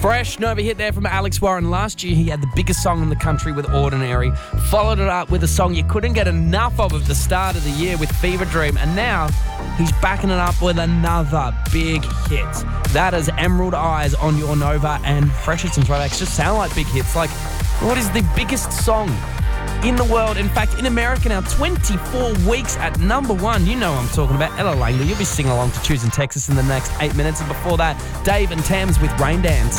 Fresh Nova hit there from Alex Warren. Last year, he had the biggest song in the country with Ordinary. Followed it up with a song you couldn't get enough of at the start of the year with Fever Dream. And now, he's backing it up with another big hit. That is Emerald Eyes on Your Nova, and Freshers and Throwbacks just sound like big hits. Like, what is the biggest song in the world? In fact, in America now, 24 weeks at number one. You know what I'm talking about. Ella Langley, you'll be singing along to Choosing Texas in the next 8 minutes. And before that, Dave and Thames with Rain Dance.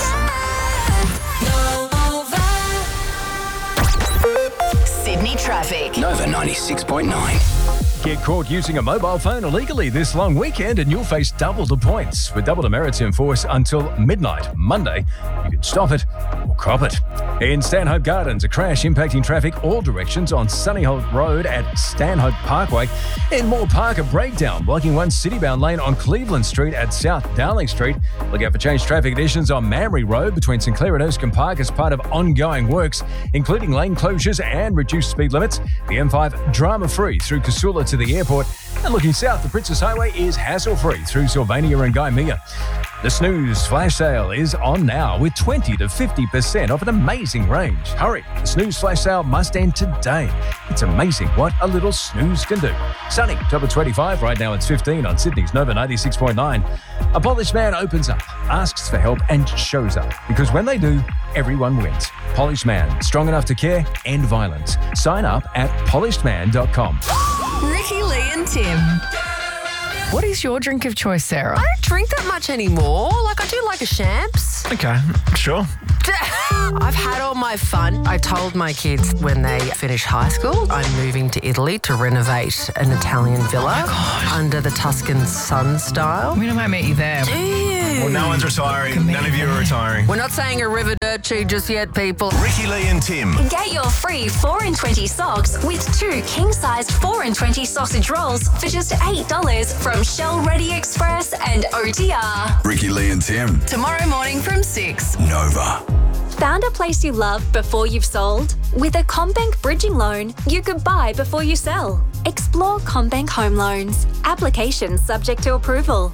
Sydney traffic. Nova 96.9. Get caught using a mobile phone illegally this long weekend and you'll face double the points. With double demerits in force until midnight Monday, you can stop it or cop it. In Stanhope Gardens, a crash impacting traffic all directions on Sunnyholt Road at Stanhope Parkway. In Moore Park, a breakdown blocking one citybound lane on Cleveland Street at South Darling Street. Look out for changed traffic conditions on Mamre Road between St Clair and Erskine Park as part of ongoing works, including lane closures and reduced speed limits. The M5 drama-free through Casula to the airport. And looking south, the Princess Highway is hassle-free through Sylvania and Gymea. The Snooze flash sale is on now with 20 to 50% off an amazing range. Hurry, the Snooze flash sale must end today. It's amazing what a little snooze can do. Sunny, top of 25. Right now it's 15 on Sydney's Nova 96.9. A polished man opens up, asks for help and shows up. Because when they do, everyone wins. Polished Man, strong enough to care, end violence. Sign up at polishedman.com. Ricky, Lee and Tim. What is your drink of choice, Sarah? I don't drink that much anymore. I do like a champs. Okay, sure. I've had all my fun. I told my kids when they finish high school, I'm moving to Italy to renovate an Italian villa under the Tuscan sun style. I mean, I might meet you there. Do you? Well, no one's retiring. None of you are retiring. We're not saying arrivederci just yet, people. Ricky, Lee and Tim. Get your free 4 in 20 socks with 2 king-sized 4 in 20 sausage rolls for just $8 from Shell Ready Express and OTR. Ricky, Lee and Tim. Tomorrow morning from 6. Nova. Found a place you love before you've sold? With a CommBank bridging loan, you could buy before you sell. Explore CommBank Home Loans. Applications subject to approval.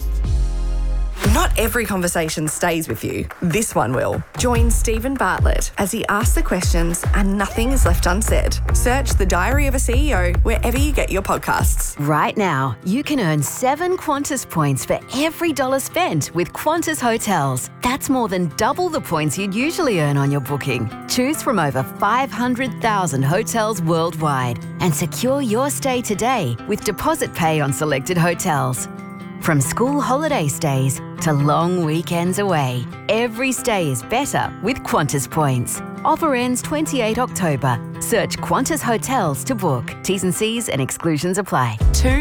Not every conversation stays with you. This one will. Join Stephen Bartlett as he asks the questions and nothing is left unsaid. Search The Diary of a CEO wherever you get your podcasts. Right now, you can earn 7 Qantas points for every dollar spent with Qantas Hotels. That's more than double the points you'd usually earn on your booking. Choose from over 500,000 hotels worldwide and secure your stay today with deposit pay on selected hotels. From school holiday stays to long weekends away, every stay is better with Qantas points. Offer ends 28 October. Search Qantas Hotels to book. T's and C's and exclusions apply.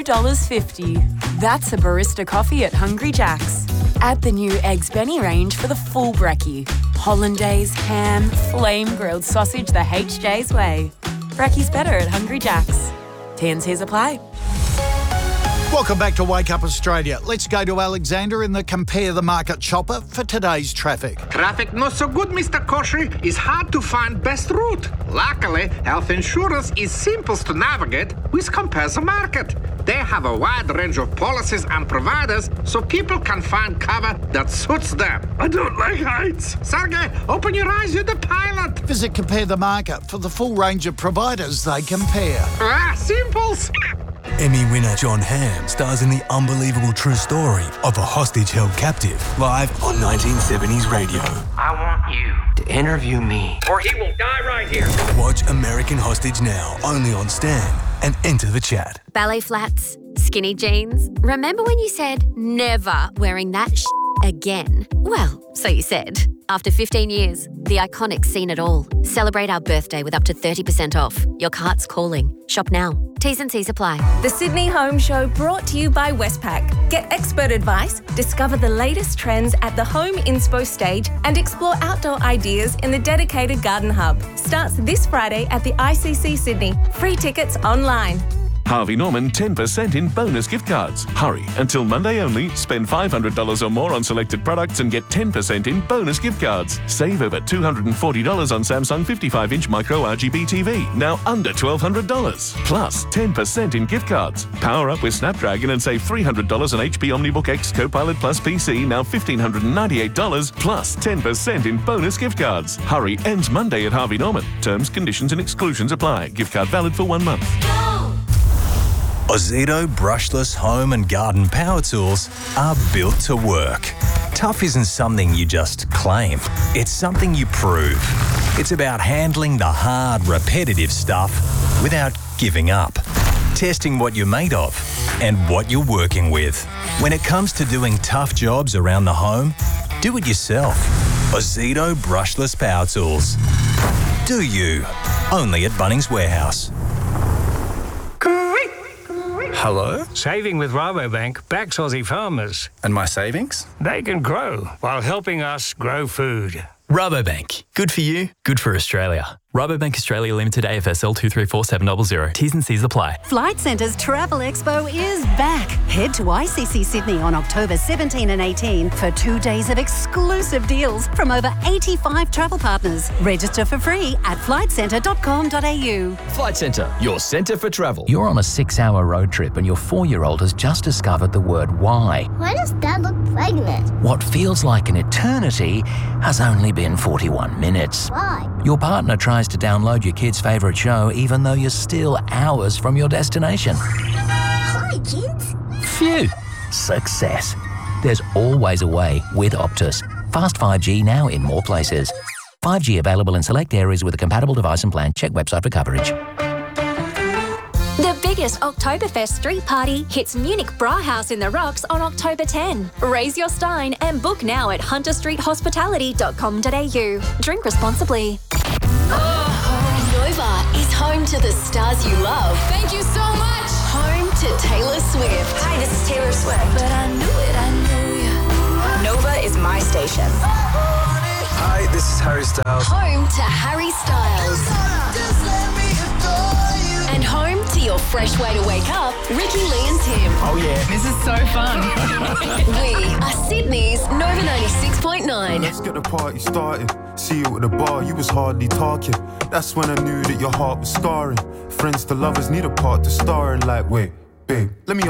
$2.50. That's a barista coffee at Hungry Jack's. Add the new Eggs Benny range for the full brekkie. Hollandaise, ham, flame-grilled sausage the HJ's way. Brekkie's better at Hungry Jack's. T&Cs apply. Welcome back to Wake Up Australia. Let's go to Alexander in the Compare the Market chopper for today's traffic. Traffic not so good, Mr. Koshy. It's hard to find best route. Luckily, health insurance is simplest to navigate with Compare the Market. They have a wide range of policies and providers so people can find cover that suits them. I don't like heights. Sergey, open your eyes, you're the pilot. Visit Compare the Market for the full range of providers they compare. Simples. Emmy winner John Hamm stars in the unbelievable true story of a hostage held captive, live on 1970s radio. I want you to interview me, or he will die right here. Watch American Hostage now, only on Stan, and enter the chat. Ballet flats, skinny jeans. Remember when you said never wearing that again? Well, so you said. After 15 years, the iconic seen it all. Celebrate our birthday with up to 30% off. Your cart's calling. Shop now. T's and C's apply. The Sydney Home Show brought to you by Westpac. Get expert advice, discover the latest trends at the Home Inspo stage and explore outdoor ideas in the dedicated Garden Hub. Starts this Friday at the ICC Sydney. Free tickets online. Harvey Norman 10% in bonus gift cards. Hurry, until Monday only. Spend $500 or more on selected products and get 10% in bonus gift cards. Save over $240 on Samsung 55-inch micro RGB TV, now under $1,200. Plus 10% in gift cards. Power up with Snapdragon and save $300 on HP OmniBook X Copilot Plus PC, now $1,598, plus 10% in bonus gift cards. Hurry, ends Monday at Harvey Norman. Terms, conditions and exclusions apply. Gift card valid for 1 month. Ozito brushless home and garden power tools are built to work. Tough isn't something you just claim. It's something you prove. It's about handling the hard, repetitive stuff without giving up. Testing what you're made of and what you're working with. When it comes to doing tough jobs around the home, do it yourself. Ozito brushless power tools. Do you? Only at Bunnings Warehouse. Hello? Saving with Rabobank backs Aussie farmers. And my savings? They can grow while helping us grow food. Rabobank. Good for you, good for Australia. Rabobank Australia Limited AFSL 234700. T's and C's apply. Flight Centre's Travel Expo is back. Head to ICC Sydney on October 17 and 18 for 2 days of exclusive deals from over 85 travel partners. Register for free at flightcentre.com.au. Flight Centre, your centre for travel. You're on a 6-hour road trip and your 4-year-old has just discovered the word why. Why does Dad look pregnant? What feels like an eternity has only been 41 minutes. Why? Your partner tries to download your kid's favourite show even though you're still hours from your destination. Hi, kids. Phew. Success. There's always a way with Optus. Fast 5G now in more places. 5G available in select areas with a compatible device and plan. Check website for coverage. The biggest Oktoberfest street party hits Munich Brauhaus in the Rocks on October 10. Raise your stein and book now at hunterstreethospitality.com.au. Drink responsibly. Nova is home to the stars you love. Thank you so much. Home to Taylor Swift. Hi, this is Taylor Swift. But I knew it, I knew you. Nova is my station. Hi, this is Harry Styles. Home to Harry Styles. And home to your fresh way to wake up, Ricky Lee and Tim. Oh, yeah. This is so fun. We are Sydney's Nova 96.9. Let's get the party started. See you at the bar, you was hardly talking. That's when I knew that your heart was scarring. Friends to lovers need a part to star in. Like, wait, babe, let me